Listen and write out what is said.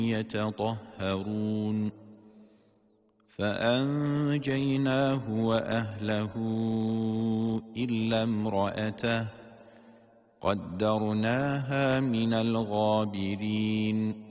يتطهرون فأنجيناه وأهله إلا امرأته قدرناها من الغابرين